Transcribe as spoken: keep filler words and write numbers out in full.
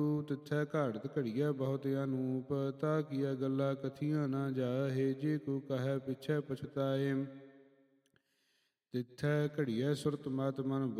ਤਿੱਥੈ ਘਾੜਤ ਘੜੀਐ ਬਹੁਤ ਅਨੂਪ। ਤਾ ਕੀਆ ਗੱਲਾਂ ਕਥੀਆਂ ਨਾ ਜਾਹੇ, ਜੇ ਕੋ ਕਹੈ ਪਿਛੈ ਪਛਤਾਏ। ਤਿੱਥੈ ਘੜੀਐ ਸੁਰਤ ਮਤ ਮਨ